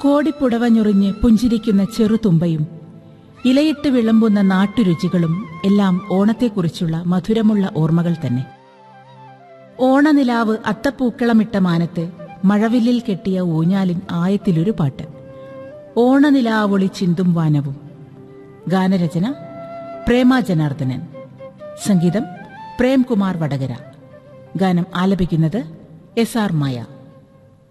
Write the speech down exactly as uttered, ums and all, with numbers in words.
കോടിപ്പുടവഞ്ഞുറിഞ്ഞ് പുഞ്ചിരിക്കുന്ന ചെറുതുമ്പയും ഇലയിട്ട് വിളമ്പുന്ന നാട്ടുരുചികളും എല്ലാം ഓണത്തെക്കുറിച്ചുള്ള മധുരമുള്ള ഓർമ്മകൾ തന്നെ. ഓണനിലാവ് അത്തപ്പൂക്കളമിട്ട മാനത്ത് മഴവില്ലിൽ കെട്ടിയ ഊഞ്ഞാലിൻ ആയത്തിലൊരു പാട്ട്. ഓണനിലാവൊളി ചിന്തും വാനവും. ഗാനരചന പ്രേമ ജനാർദ്ദനൻ. സംഗീതം പ്രേംകുമാർ വടകര. ഗാനം ആലപിക്കുന്നത് എസ് ആർ മായ.